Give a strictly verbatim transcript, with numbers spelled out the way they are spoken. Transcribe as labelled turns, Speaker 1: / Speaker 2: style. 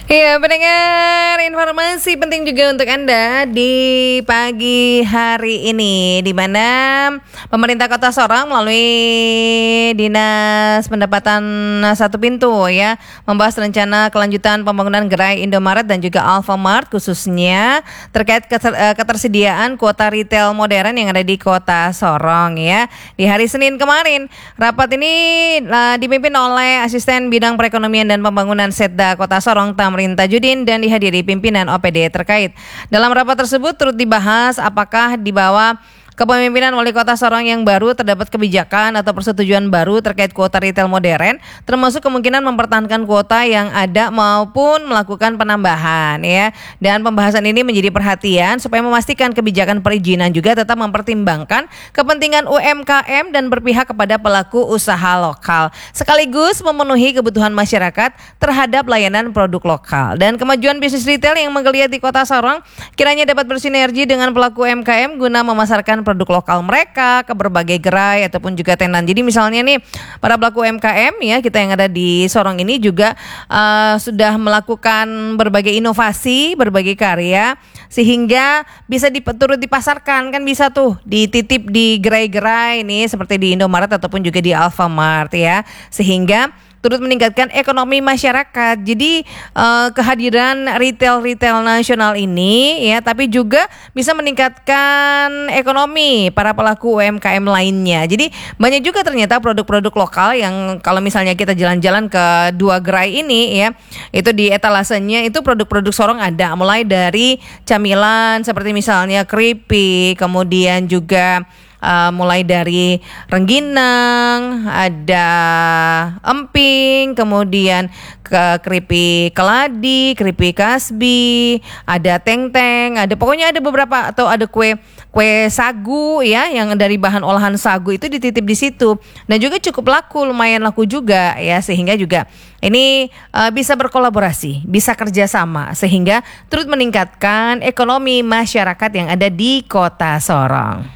Speaker 1: Iya, pendengar, informasi penting juga untuk Anda di pagi hari ini, di mana pemerintah Kota Sorong melalui Dinas Pendapatan Satu Pintu ya membahas rencana kelanjutan pembangunan gerai Indomaret dan juga Alfamart, khususnya terkait keter- ketersediaan kuota retail modern yang ada di Kota Sorong ya. Di hari Senin kemarin, rapat ini uh, dipimpin oleh Asisten Bidang Perekonomian dan Pembangunan Setda Kota Sorong, Tamrin Tajudin, dan dihadiri pimpinan O P D terkait. Dalam rapat tersebut turut dibahas apakah di bawah kepemimpinan Wali Kota Sorong yang baru terdapat kebijakan atau persetujuan baru terkait kuota retail modern, termasuk kemungkinan mempertahankan kuota yang ada maupun melakukan penambahan ya. Dan pembahasan ini menjadi perhatian supaya memastikan kebijakan perizinan juga tetap mempertimbangkan kepentingan U M K M dan berpihak kepada pelaku usaha lokal, sekaligus memenuhi kebutuhan masyarakat terhadap layanan produk lokal. Dan kemajuan bisnis retail yang menggeliat di Kota Sorong kiranya dapat bersinergi dengan pelaku U M K M guna memasarkan produk lokal mereka ke berbagai gerai ataupun juga tenan. Jadi misalnya nih para pelaku U M K M ya kita yang ada di Sorong ini juga uh, sudah melakukan berbagai inovasi, berbagai karya sehingga bisa diturut dipasarkan, kan bisa tuh dititip di gerai-gerai ini seperti di Indomaret ataupun juga di Alfamart ya, sehingga turut meningkatkan ekonomi masyarakat. Jadi uh, kehadiran retail-retail nasional ini ya, tapi juga bisa meningkatkan ekonomi para pelaku U M K M lainnya. Jadi banyak juga ternyata produk-produk lokal yang kalau misalnya kita jalan-jalan ke dua gerai ini ya, itu di etalasenya itu produk-produk Sorong ada, mulai dari camilan seperti misalnya keripik, kemudian juga Uh, mulai dari rengginang, ada emping, kemudian ke keripik keladi, keripik kasbi, ada teng-teng, ada pokoknya ada beberapa, atau ada kue kue sagu ya yang dari bahan olahan sagu itu dititip di situ dan juga cukup laku, lumayan laku juga ya, sehingga juga ini uh, bisa berkolaborasi, bisa kerjasama sehingga turut meningkatkan ekonomi masyarakat yang ada di Kota Sorong.